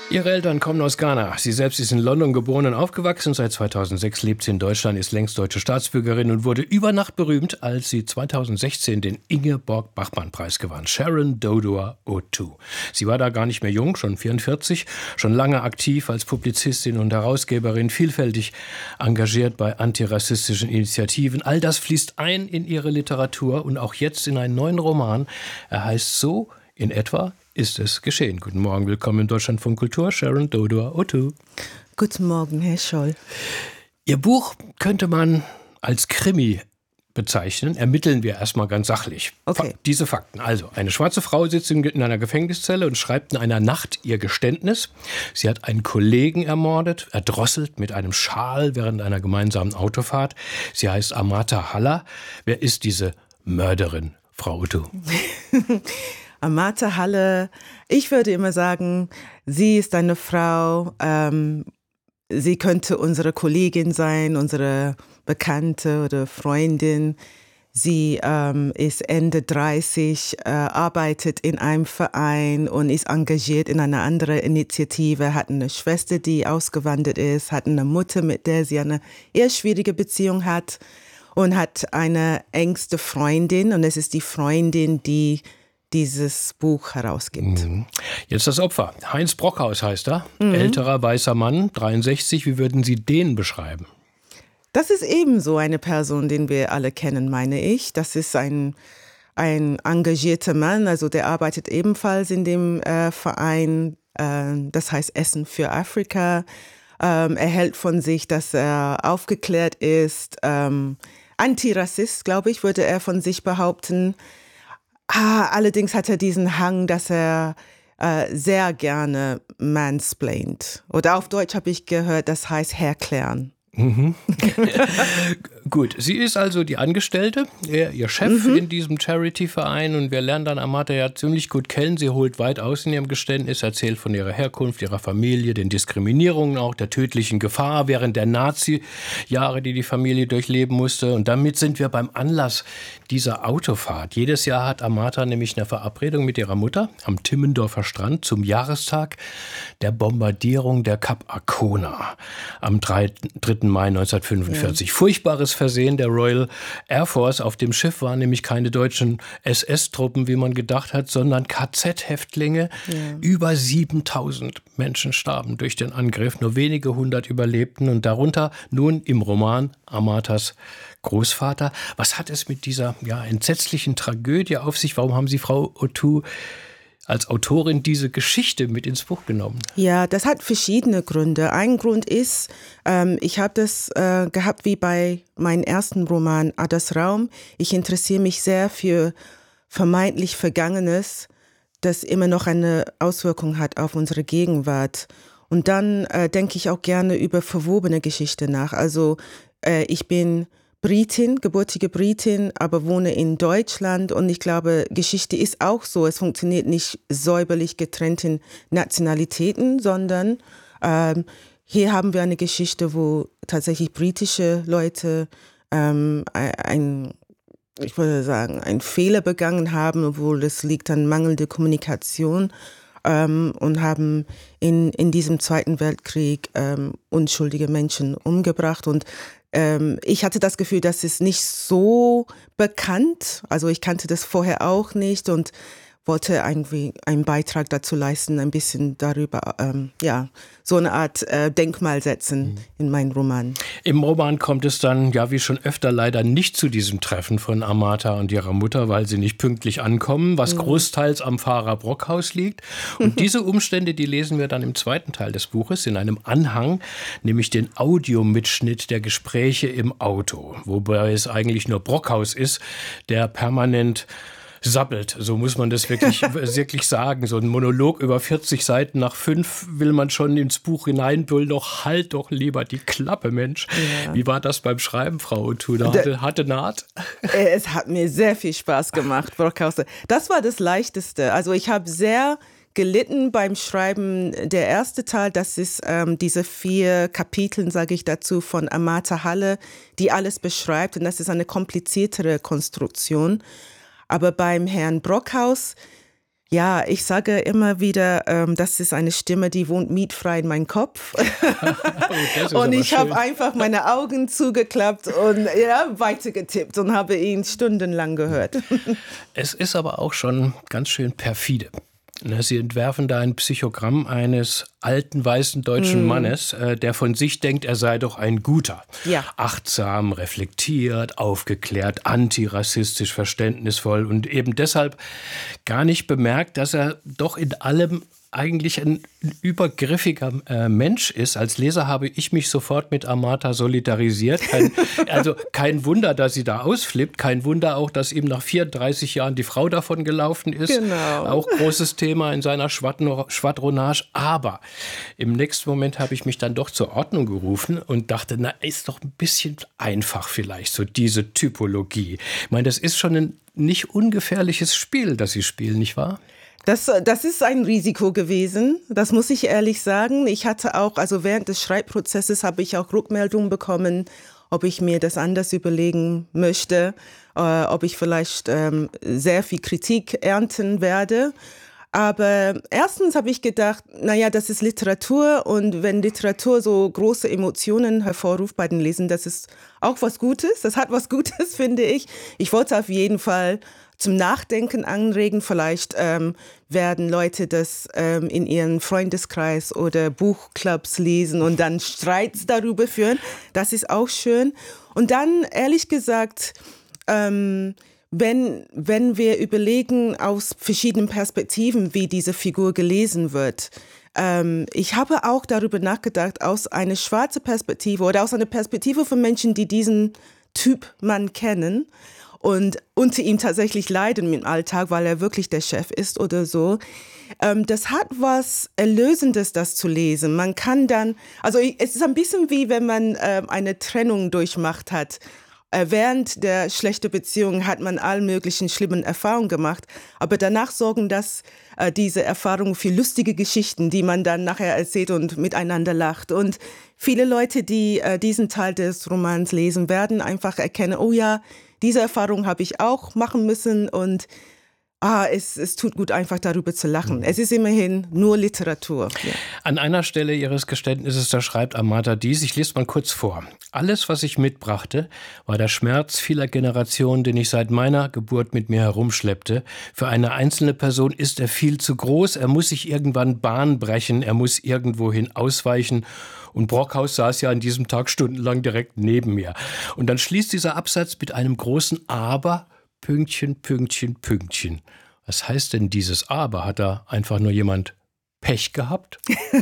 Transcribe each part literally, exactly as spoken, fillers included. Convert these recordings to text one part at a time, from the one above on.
Ihre Eltern kommen aus Ghana. Sie selbst ist in London geboren und aufgewachsen. Seit zweitausendsechs lebt sie in Deutschland, ist längst deutsche Staatsbürgerin und wurde über Nacht berühmt, als sie zweitausendsechzehn den Ingeborg-Bachmann-Preis gewann. Sharon Dodua Otoo. Sie war da gar nicht mehr jung, schon vierundvierzig, schon lange aktiv als Publizistin und Herausgeberin, vielfältig engagiert bei antirassistischen Initiativen. All das fließt ein in ihre Literatur und auch jetzt in einen neuen Roman. Er heißt so in etwa ist es geschehen. Guten Morgen, willkommen in Deutschlandfunk Kultur, Sharon Dodua Otoo. Guten Morgen, Herr Scholl. Ihr Buch könnte man als Krimi bezeichnen. Ermitteln wir erstmal ganz sachlich. Okay. Fa- diese Fakten. Also, eine schwarze Frau sitzt in, in einer Gefängniszelle und schreibt in einer Nacht ihr Geständnis. Sie hat einen Kollegen ermordet, erdrosselt mit einem Schal während einer gemeinsamen Autofahrt. Sie heißt Amata Haller. Wer ist diese Mörderin, Frau Otoo? Amata Haller, ich würde immer sagen, sie ist eine Frau, ähm, sie könnte unsere Kollegin sein, unsere Bekannte oder Freundin. Sie ähm, ist Ende dreißig, äh, arbeitet in einem Verein und ist engagiert in einer anderen Initiative, hat eine Schwester, die ausgewandert ist, hat eine Mutter, mit der sie eine eher schwierige Beziehung hat und hat eine engste Freundin, und es ist die Freundin, die dieses Buch herausgibt. Mhm. Jetzt das Opfer. Heinz Brockhaus heißt er. Mhm. Älterer weißer Mann, dreiundsechzig. Wie würden Sie den beschreiben? Das ist ebenso eine Person, den wir alle kennen, meine ich. Das ist ein, ein engagierter Mann, also der arbeitet ebenfalls in dem äh, Verein, äh, das heißt Essen für Afrika. Ähm, er hält von sich, dass er aufgeklärt ist. Ähm, Antirassist, glaube ich, würde er von sich behaupten. Ah, allerdings hat er diesen Hang, dass er äh, sehr gerne mansplaint. Oder auf Deutsch habe ich gehört, das heißt herklären. Mhm. Gut, sie ist also die Angestellte, er, ihr Chef mhm. in diesem Charity-Verein, und wir lernen dann Amata ja ziemlich gut kennen. Sie holt weit aus in ihrem Geständnis, erzählt von ihrer Herkunft, ihrer Familie, den Diskriminierungen auch, der tödlichen Gefahr während der Nazi-Jahre, die die Familie durchleben musste. Und damit sind wir beim Anlass dieser Autofahrt. Jedes Jahr hat Amata nämlich eine Verabredung mit ihrer Mutter am Timmendorfer Strand zum Jahrestag der Bombardierung der Kap Arkona am dritten Mai neunzehnhundertfünfundvierzig. Ja. Furchtbares Versehen der Royal Air Force. Auf dem Schiff waren nämlich keine deutschen S S-Truppen, wie man gedacht hat, sondern K Z-Häftlinge. Ja. Über siebentausend Menschen starben durch den Angriff. Nur wenige hundert überlebten. Und darunter nun im Roman Amatas Großvater. Was hat es mit dieser ja, entsetzlichen Tragödie auf sich? Warum haben Sie, Frau Otoo, als Autorin diese Geschichte mit ins Buch genommen? Ja, das hat verschiedene Gründe. Ein Grund ist, ähm, ich habe das äh, gehabt wie bei meinem ersten Roman Adas Raum. Ich interessiere mich sehr für vermeintlich Vergangenes, das immer noch eine Auswirkung hat auf unsere Gegenwart. Und dann äh, denke ich auch gerne über verwobene Geschichte nach. Also äh, ich bin Britin, gebürtige Britin, aber wohne in Deutschland, und ich glaube, Geschichte ist auch so. Es funktioniert nicht säuberlich getrennt in Nationalitäten, sondern ähm, hier haben wir eine Geschichte, wo tatsächlich britische Leute ähm, ein, ich würde sagen, einen Fehler begangen haben, obwohl es liegt an mangelnder Kommunikation, ähm, und haben in, in diesem Zweiten Weltkrieg ähm, unschuldige Menschen umgebracht. Und Ähm, ich hatte das Gefühl, das ist nicht so bekannt. Also ich kannte das vorher auch nicht und wollte irgendwie einen Beitrag dazu leisten, ein bisschen darüber, ähm, ja, so eine Art äh, Denkmal setzen mhm. in meinen Roman. Im Roman kommt es dann, ja wie schon öfter leider, nicht zu diesem Treffen von Amata und ihrer Mutter, weil sie nicht pünktlich ankommen, was mhm. großteils am Pfarrer Brockhaus liegt. Und diese Umstände, die lesen wir dann im zweiten Teil des Buches in einem Anhang, nämlich den Audiomitschnitt der Gespräche im Auto, wobei es eigentlich nur Brockhaus ist, der permanent sabbelt, so muss man das wirklich, wirklich sagen. So ein Monolog über vierzig Seiten, nach fünf will man schon ins Buch hineinbrüllen, doch halt doch lieber die Klappe, Mensch. Ja. Wie war das beim Schreiben, Frau Otoo? Da hatte, hatte Naht? Es hat mir sehr viel Spaß gemacht, Brockhaus. Das war das Leichteste. Also ich habe sehr gelitten beim Schreiben. Der erste Teil, das ist ähm, diese vier Kapiteln, sage ich dazu, von Amata Haller, die alles beschreibt. Und das ist eine kompliziertere Konstruktion. Aber beim Herrn Brockhaus, Ja, ich sage immer wieder, ähm, das ist eine Stimme, die wohnt mietfrei in meinem Kopf. Oh, und ich habe einfach meine Augen zugeklappt und ja, weitergetippt und habe ihn stundenlang gehört. Es ist aber auch schon ganz schön perfide. Sie entwerfen da ein Psychogramm eines alten, weißen deutschen mm. Mannes, äh, der von sich denkt, er sei doch ein Guter. Ja. Achtsam, reflektiert, aufgeklärt, antirassistisch, verständnisvoll und eben deshalb gar nicht bemerkt, dass er doch in allem eigentlich ein übergriffiger äh, Mensch ist. Als Leser habe ich mich sofort mit Amata solidarisiert. Kein, also kein Wunder, dass sie da ausflippt. Kein Wunder auch, dass ihm nach vierunddreißig Jahren die Frau davon gelaufen ist. Genau. Auch großes Thema in seiner Schwadronage. Aber im nächsten Moment habe ich mich dann doch zur Ordnung gerufen und dachte, na, ist doch ein bisschen einfach vielleicht, so diese Typologie. Ich meine, das ist schon ein nicht ungefährliches Spiel, das sie spielen, nicht wahr? Das, das ist ein Risiko gewesen, das muss ich ehrlich sagen. Ich hatte auch, also während des Schreibprozesses habe ich auch Rückmeldungen bekommen, ob ich mir das anders überlegen möchte, äh, ob ich vielleicht ähm, sehr viel Kritik ernten werde. Aber erstens habe ich gedacht, naja, das ist Literatur und wenn Literatur so große Emotionen hervorruft bei den Lesern, das ist auch was Gutes, das hat was Gutes, finde ich. Ich wollte auf jeden Fall zum Nachdenken anregen. Vielleicht ähm, werden Leute das ähm, in ihren Freundeskreis oder Buchclubs lesen und dann Streits darüber führen. Das ist auch schön. Und dann, ehrlich gesagt, ähm, wenn, wenn wir überlegen aus verschiedenen Perspektiven, wie diese Figur gelesen wird, ähm, ich habe auch darüber nachgedacht, aus einer schwarzen Perspektive oder aus einer Perspektive von Menschen, die diesen Typ Mann kennen, und unter ihm tatsächlich leiden im Alltag, weil er wirklich der Chef ist oder so. Ähm, das hat was Erlösendes, das zu lesen. Man kann dann, also es ist ein bisschen wie wenn man äh, eine Trennung durchmacht hat. Äh, während der schlechten Beziehung hat man all möglichen schlimmen Erfahrungen gemacht, aber danach sorgen das äh, diese Erfahrungen für lustige Geschichten, die man dann nachher erzählt und miteinander lacht. Und viele Leute, die äh, diesen Teil des Romans lesen, werden einfach erkennen, oh ja, diese Erfahrung habe ich auch machen müssen und ah, es, es tut gut, einfach darüber zu lachen. Es ist immerhin nur Literatur. Ja. An einer Stelle Ihres Geständnisses, da schreibt Amata dies, ich lese mal kurz vor. Alles, was ich mitbrachte, war der Schmerz vieler Generationen, den ich seit meiner Geburt mit mir herumschleppte. Für eine einzelne Person ist er viel zu groß, er muss sich irgendwann Bahn brechen, er muss irgendwohin ausweichen. Und Brockhaus saß ja an diesem Tag stundenlang direkt neben mir. Und dann schließt dieser Absatz mit einem großen Aber, Pünktchen, Pünktchen, Pünktchen. Was heißt denn dieses Aber? Hat da einfach nur jemand Pech gehabt?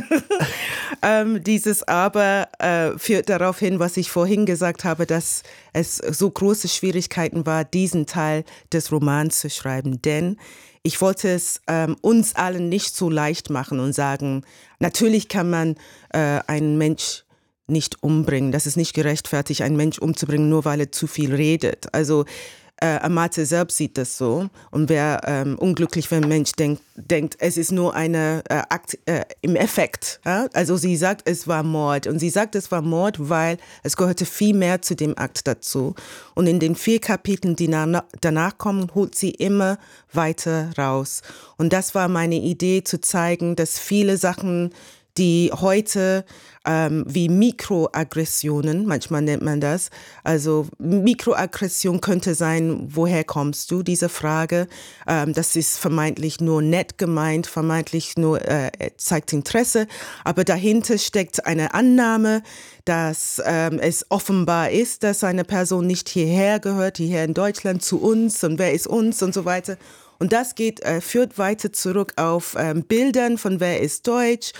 ähm, dieses Aber äh, führt darauf hin, was ich vorhin gesagt habe, dass es so große Schwierigkeiten war, diesen Teil des Romans zu schreiben. Denn ich wollte es ähm, uns allen nicht so leicht machen und sagen, natürlich kann man äh, einen Mensch nicht umbringen. Das ist nicht gerechtfertigt, einen Mensch umzubringen, nur weil er zu viel redet. Also äh, Amata selbst sieht das so und wäre ähm, unglücklich, wenn ein Mensch denkt, denkt es ist nur eine äh, Akt äh, im Effekt. Ja? Also sie sagt, es war Mord und sie sagt, es war Mord, weil es gehörte viel mehr zu dem Akt dazu. Und in den vier Kapiteln, die na- danach kommen, holt sie immer weiter raus. Und das war meine Idee, zu zeigen, dass viele Sachen, die heute ähm, wie Mikroaggressionen, manchmal nennt man das, also Mikroaggression könnte sein, woher kommst du, diese Frage, ähm, das ist vermeintlich nur nett gemeint, vermeintlich nur äh, zeigt Interesse, aber dahinter steckt eine Annahme, dass ähm, es offenbar ist, dass eine Person nicht hierher gehört, hierher in Deutschland zu uns und wer ist uns und so weiter. Und das geht, äh, führt weiter zurück auf ähm, Bildern von wer ist Deutsch,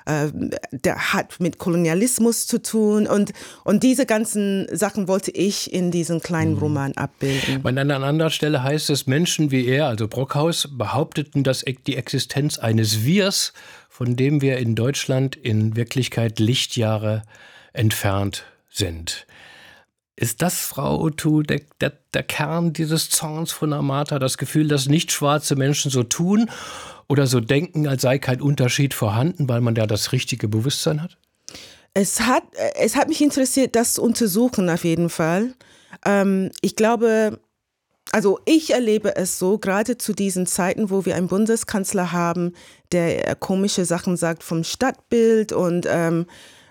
der hat mit Kolonialismus zu tun und, und diese ganzen Sachen wollte ich in diesem kleinen Roman abbilden. An einer anderen Stelle heißt es, Menschen wie er, also Brockhaus, behaupteten, dass die Existenz eines Wirs, von dem wir in Deutschland in Wirklichkeit Lichtjahre entfernt sind. Ist das, Frau Otto, der, der, der Kern dieses Zorns von Amata, das Gefühl, dass nicht schwarze Menschen so tun oder so denken, als sei kein Unterschied vorhanden, weil man ja das richtige Bewusstsein hat? Es hat, es hat mich interessiert, das zu untersuchen auf jeden Fall. Ähm, ich glaube, also ich erlebe es so, gerade zu diesen Zeiten, wo wir einen Bundeskanzler haben, der komische Sachen sagt vom Stadtbild und ähm,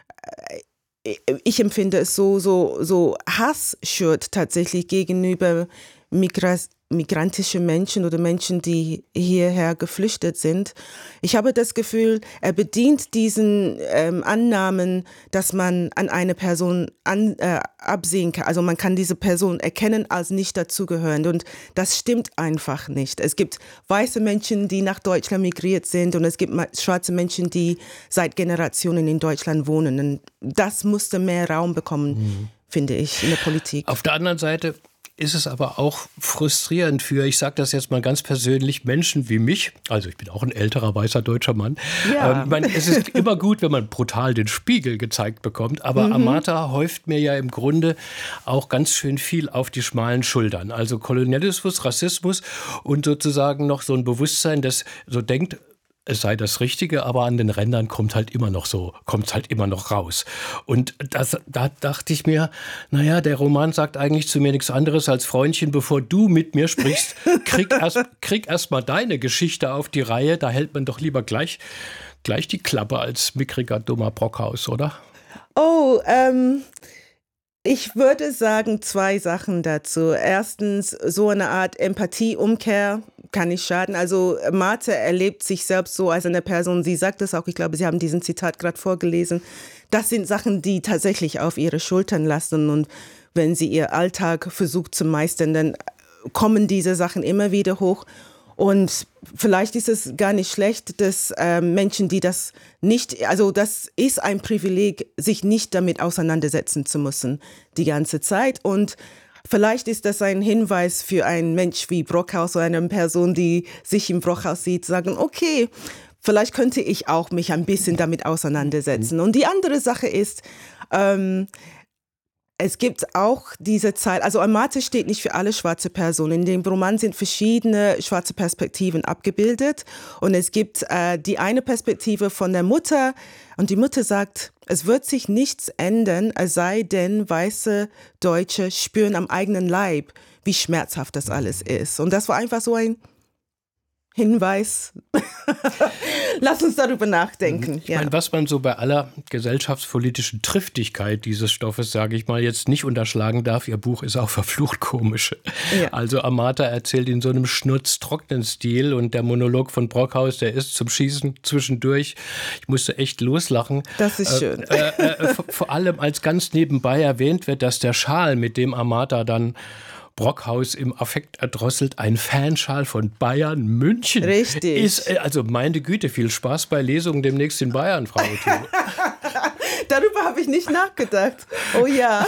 ich empfinde es so, so, so Hass schürt tatsächlich gegenüber Migras migrantische Menschen oder Menschen, die hierher geflüchtet sind. Ich habe das Gefühl, er bedient diesen ähm, Annahmen, dass man an eine Person an, äh, absehen kann. Also man kann diese Person erkennen als nicht dazugehörend und das stimmt einfach nicht. Es gibt weiße Menschen, die nach Deutschland migriert sind und es gibt schwarze Menschen, die seit Generationen in Deutschland wohnen. Und das musste mehr Raum bekommen, mhm. finde ich, in der Politik. Auf der anderen Seite ist es aber auch frustrierend für, ich sage das jetzt mal ganz persönlich, Menschen wie mich, also ich bin auch ein älterer, weißer deutscher Mann, ja. ähm, man, es ist immer gut, wenn man brutal den Spiegel gezeigt bekommt, aber mhm. Amata häuft mir ja im Grunde auch ganz schön viel auf die schmalen Schultern, also Kolonialismus, Rassismus und sozusagen noch so ein Bewusstsein, das so denkt, es sei das Richtige, aber an den Rändern kommt halt immer noch so, kommt halt immer noch raus. Und das, da dachte ich mir, naja, der Roman sagt eigentlich zu mir nichts anderes als Freundchen, bevor du mit mir sprichst, krieg erst, krieg erst mal deine Geschichte auf die Reihe, da hält man doch lieber gleich, gleich die Klappe als mickriger, dummer Brockhaus, oder? Oh, ähm... ich würde sagen, zwei Sachen dazu. Erstens, so eine Art Empathieumkehr kann nicht schaden. Also Martha erlebt sich selbst so als eine Person, sie sagt es auch, ich glaube, Sie haben diesen Zitat gerade vorgelesen, das sind Sachen, die tatsächlich auf ihre Schultern lasten und wenn sie ihr Alltag versucht zu meistern, dann kommen diese Sachen immer wieder hoch. Und vielleicht ist es gar nicht schlecht, dass äh, Menschen, die das nicht, also das ist ein Privileg, sich nicht damit auseinandersetzen zu müssen die ganze Zeit. Und vielleicht ist das ein Hinweis für einen Mensch wie Brockhaus oder eine Person, die sich im Brockhaus sieht, sagen, okay, vielleicht könnte ich auch mich ein bisschen damit auseinandersetzen. Und die andere Sache ist, ähm, es gibt auch diese Zeit, also Amata steht nicht für alle schwarze Personen. In dem Roman sind verschiedene schwarze Perspektiven abgebildet und es gibt äh, die eine Perspektive von der Mutter und die Mutter sagt, es wird sich nichts ändern, es sei denn, weiße Deutsche spüren am eigenen Leib, wie schmerzhaft das alles ist. Und das war einfach so ein Hinweis. Lass uns darüber nachdenken. Ich ja. meine, was man so bei aller gesellschaftspolitischen Triftigkeit dieses Stoffes, sage ich mal, jetzt nicht unterschlagen darf, ihr Buch ist auch verflucht komisch. Ja. Also Amata erzählt in so einem schnurztrockenen Stil und der Monolog von Brockhaus, der ist zum Schießen zwischendurch. Ich musste echt loslachen. Das ist schön. Äh, äh, äh, vor allem, als ganz nebenbei erwähnt wird, dass der Schal, mit dem Amata dann Brockhaus im Affekt erdrosselt, ein Fanschal von Bayern München. Richtig. Ist, also meine Güte, viel Spaß bei Lesungen demnächst in Bayern, Frau O'Toole. Darüber habe ich nicht nachgedacht. Oh ja.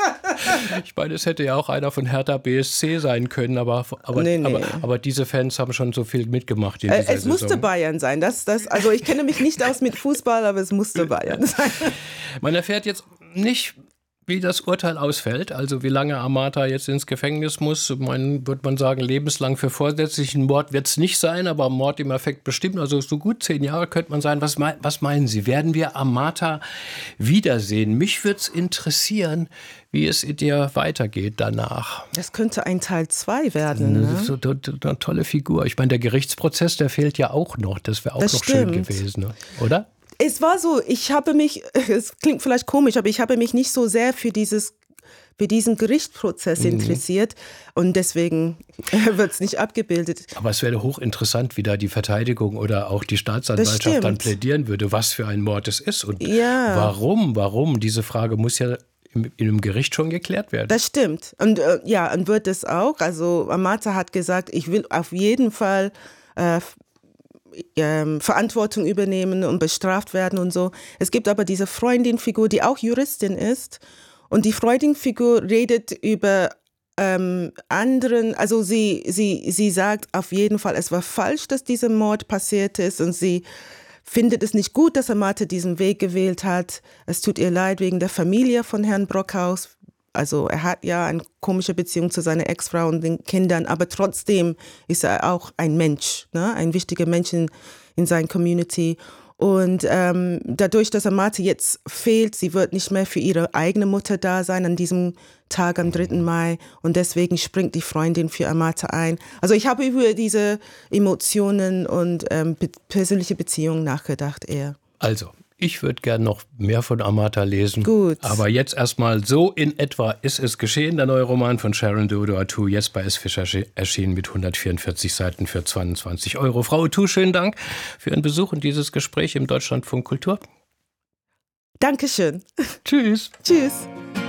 Ich meine, es hätte ja auch einer von Hertha B S C sein können, aber, aber, nee, nee. aber, aber diese Fans haben schon so viel mitgemacht in äh, dieser Es musste Saison. Bayern sein. Das, das, also ich kenne mich nicht aus mit Fußball, aber es musste Bayern sein. Man erfährt jetzt nicht, wie das Urteil ausfällt, also wie lange Amata jetzt ins Gefängnis muss. Man, würde man sagen, lebenslang für vorsätzlichen Mord wird es nicht sein, aber Mord im Affekt bestimmt. Also so gut zehn Jahre könnte man sein. Was, mein, was meinen Sie? Werden wir Amata wiedersehen? Mich würde es interessieren, wie es in dir weitergeht danach. Das könnte ein Teil zwei werden. Ne? So, so, so eine tolle Figur. Ich meine, der Gerichtsprozess, der fehlt ja auch noch. Das wäre auch das noch stimmt. schön gewesen, oder? Es war so, ich habe mich, es klingt vielleicht komisch, aber ich habe mich nicht so sehr für dieses für diesen Gerichtsprozess mhm. interessiert und deswegen wird es nicht abgebildet. Aber es wäre hochinteressant, wie da die Verteidigung oder auch die Staatsanwaltschaft dann plädieren würde, was für ein Mord es ist und ja. warum, warum. Diese Frage muss ja in einem Gericht schon geklärt werden. Das stimmt. Und äh, ja, und wird es auch. Also Amata hat gesagt, ich will auf jeden Fall äh, Ähm, Verantwortung übernehmen und bestraft werden und so. Es gibt aber diese Freundin-Figur, die auch Juristin ist und die Freundin-Figur redet über ähm, anderen, also sie, sie, sie sagt auf jeden Fall, es war falsch, dass dieser Mord passiert ist und sie findet es nicht gut, dass Amata diesen Weg gewählt hat. Es tut ihr leid wegen der Familie von Herrn Brockhaus. Also er hat ja eine komische Beziehung zu seiner Ex-Frau und den Kindern, aber trotzdem ist er auch ein Mensch, ne? Ein wichtiger Mensch in, in seiner Community. Und ähm, dadurch, dass Amata jetzt fehlt, sie wird nicht mehr für ihre eigene Mutter da sein an diesem Tag am dritten Mai. Und deswegen springt die Freundin für Amata ein. Also ich habe über diese Emotionen und ähm, be- persönliche Beziehungen nachgedacht eher. Also, ich würde gern noch mehr von Amata lesen. Gut. Aber jetzt erstmal so in etwa ist es geschehen. Der neue Roman von Sharon Dodo Otoo, jetzt bei S. Fischer erschienen mit hundertvierundvierzig Seiten für zweiundzwanzig Euro. Frau Otoo, schönen Dank für Ihren Besuch und dieses Gespräch im Deutschlandfunk Kultur. Dankeschön. Tschüss. Tschüss.